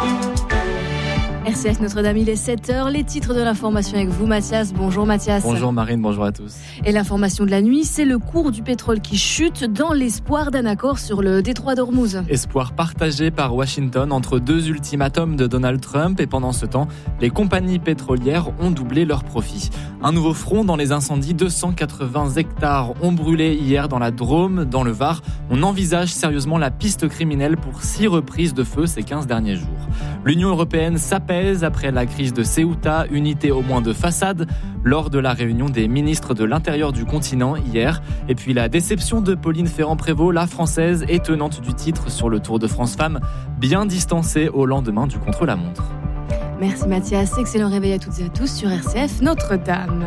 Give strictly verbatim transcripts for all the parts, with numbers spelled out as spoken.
R C F Notre-Dame, il est sept heures. Les titres de l'information avec vous, Mathias. Bonjour Mathias. Bonjour Marine, bonjour à tous. Et l'information de la nuit, c'est le cours du pétrole qui chute dans l'espoir d'un accord sur le détroit d'Ormuz. Espoir partagé par Washington entre deux ultimatums de Donald Trump. Et pendant ce temps, les compagnies pétrolières ont doublé leurs profits. Un nouveau front dans les incendies. deux cent quatre-vingts hectares ont brûlé hier dans la Drôme, dans le Var. On envisage sérieusement la piste criminelle pour six reprises de feu ces quinze derniers jours. L'Union européenne s'appelle après la crise de Ceuta, unité au moins de façade, lors de la réunion des ministres de l'Intérieur du continent hier. Et puis la déception de Pauline Ferrand-Prévot, la Française et tenante du titre sur le Tour de France Femmes, bien distancée au lendemain du contre-la-montre. Merci Mathias, excellent réveil à toutes et à tous sur R C F Notre-Dame.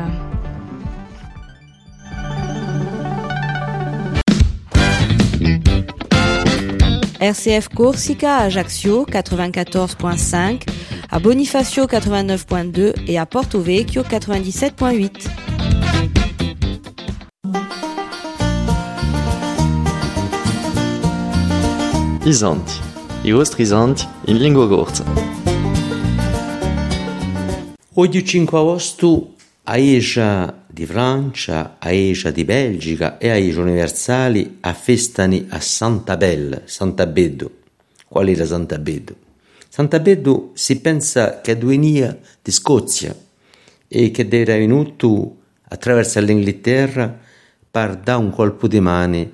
R C F Corsica, Ajaccio quatre-vingt-quatorze virgule cinq, à Bonifacio quatre-vingt-neuf virgule deux et à Porto Vecchio quatre-vingt-dix-sept virgule huit. Isanti, i vostri isanti in lingua corsa. Oggi cinque agosto a Asia di Francia, a Asia di Belgica e a Asia universali affestano a Sant'Abel, Sant'Abeddo. Qual era Sant'Abeddo? Sant'Abeddo si pensa che veniva di Scozia e che era venuto attraverso l'Inghilterra per dare un colpo di mano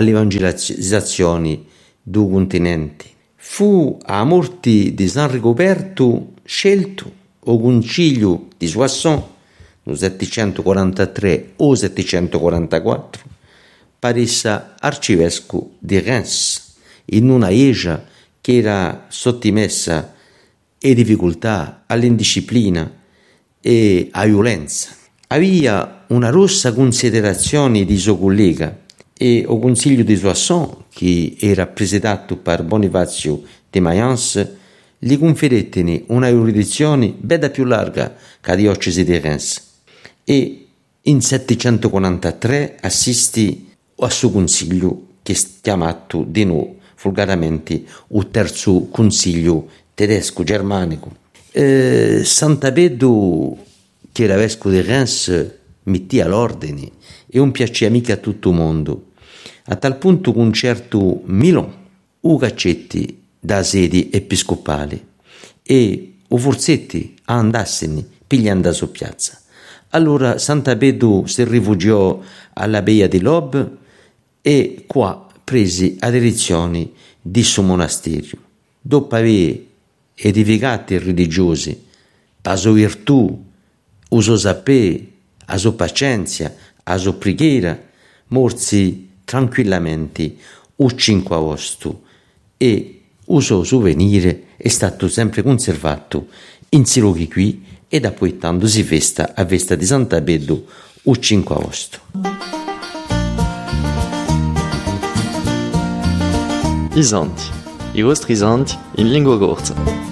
all'evangelizzazione del continente. Fu a morte di San Rigoberto scelto o concilio di Soissons nel settecentoquarantatré o settecentoquarantaquattro per essere arcivescovo di Reims in una Asia che era sottomessa a difficoltà, all'indisciplina e a violenza. Aveva una rossa considerazione di suo collega e il Consiglio di Soissons, che era presiedato per Bonifacio de Mayence, gli conferettero una giurisdizione bella più larga che la diocesi di Reims e in settecentoquarantatré assistì al suo consiglio che è chiamato di nuovo volgarmente il terzo consiglio tedesco germanico. Eh, Sant'Abeddo, che era vescovo di Reims, metteva l'ordine e un piaceva mica a tutto il mondo, a tal punto che un certo Milon u caccetti da sedi episcopali e o forzetti a andassene pigliando da su piazza. Allora Sant'Abeddo si rifugiò all'abbaia di Lob e qua prese a direzione di suo monastero. Dopo aver edificato i religiosi, la sua virtù, la sua sapere, la sua pazienza, la sua preghiera, morsi tranquillamente il cinque agosto e il suo souvenir è stato sempre conservato in questi luoghi qui e da poi tanto si festa a festa di Sant'Abeddo il cinque agosto. Isanti, i vostri isanti in lingua corsa.